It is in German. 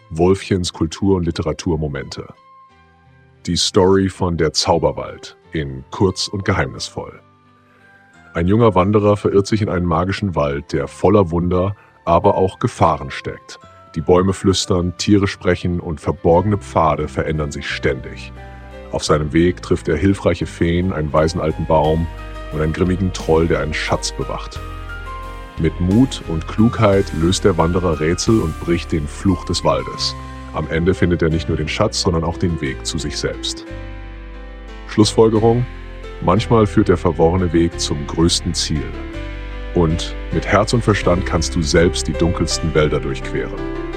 Wolfchens Kultur- und Literaturmomente. Die Story von Der Zauberwald in Kurz und geheimnisvoll. Ein junger Wanderer verirrt sich in einen magischen Wald, der voller Wunder, aber auch Gefahren steckt. Die Bäume flüstern, Tiere sprechen und verborgene Pfade verändern sich ständig. Auf seinem Weg trifft er hilfreiche Feen, einen weisen alten Baum und einen grimmigen Troll, der einen Schatz bewacht. Mit Mut und Klugheit löst der Wanderer Rätsel und bricht den Fluch des Waldes. Am Ende findet er nicht nur den Schatz, sondern auch den Weg zu sich selbst. Schlussfolgerung: Manchmal führt der verworrene Weg zum größten Ziel. Und mit Herz und Verstand kannst du selbst die dunkelsten Wälder durchqueren.